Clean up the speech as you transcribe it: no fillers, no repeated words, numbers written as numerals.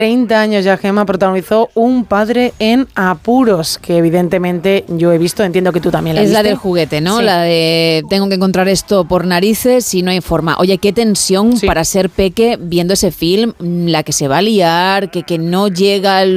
30 años ya, Gemma, protagonizó Un padre en apuros, que evidentemente yo he visto, entiendo que tú también la viste. Es la del juguete, ¿no? Sí. La de tengo que encontrar esto por narices y no hay forma. Oye, qué tensión para ser peque viendo ese film, la que se va a liar, que no llega